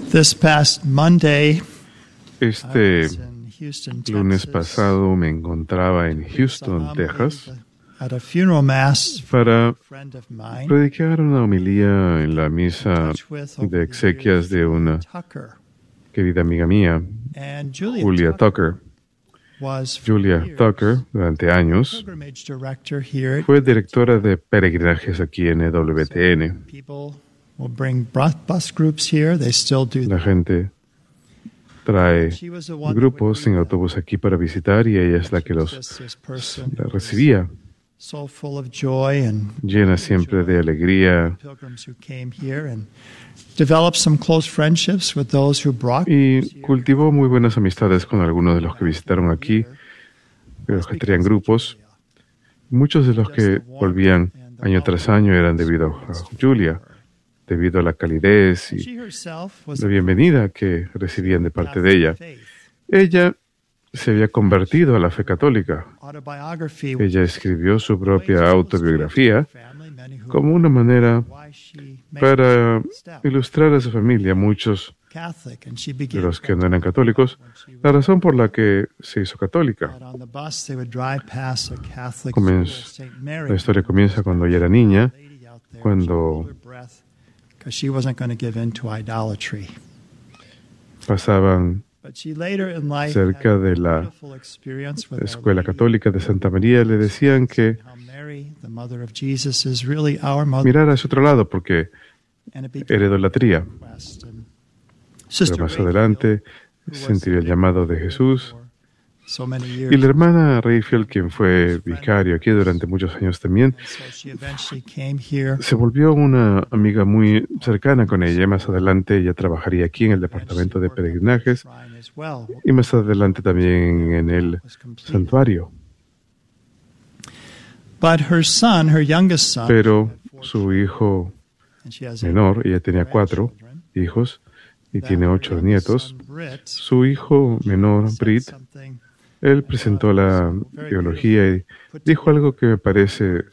This past Monday, Este in Houston, lunes Texas, pasado me encontraba en Houston, Texas, at a funeral mass for para a friend of mine, predicar una homilía en la misa touch with over de the exequias years, de una Tucker. querida amiga mía, And Julia Julia Tucker. was for Julia years Tucker, durante años, pilgrimage director here. fue directora de peregrinajes aquí en EWTN. People will bring bus groups here. They still do La that. gente trae She was the one that grupos would en greet autobús aquí para visitar y ella es la que them. los Just this person la who was recibía, so full of joy and llena siempre de alegría, pilgrims who came here and developed some close friendships with those who brought y cultivó muy buenas amistades con algunos de los que visitaron aquí, de los que traían grupos. Muchos de los que volvían año tras año eran debido a Julia, debido a la calidez y She herself was la bienvenida que recibían de parte de ella. Ella se había convertido a la fe católica. autobiography Ella escribió su propia autobiografía como una manera para ilustrar a su familia, muchos Catholic, and she de began los que no eran católicos, la razón por la que se hizo católica. on the bus they would drive past a Catholic Comienza- school, St. Mary. La historia comienza cuando ella era niña, Lady out there, cuando she held her breath because she wasn't going to give in to idolatry. pasaban But she later in life cerca had a de la beautiful experience with Our escuela Lady, católica de Santa María, le decían que how Mary, the mother of Jesus, is really our mother, mirara hacia otro lado porque and it became era idolatría. a quest. And Pero Sister más Rayfield, adelante who was sentiría el llamado de Jesús. for so many years, Y la hermana Rayfield, quien fue vicario aquí durante muchos años también, and so she eventually came here. se volvió una amiga muy cercana con ella. Más adelante ella trabajaría aquí en el departamento de peregrinajes Shrine as well, y más adelante también en el was completed. santuario. But her son, her youngest son, Pero su hijo and she has menor, ella tenía 4 grandchildren, hijos y that tiene her 8 youngest nietos. son, Britt, Su hijo menor, said Brit, something él presentó la teología y dijo algo que me parece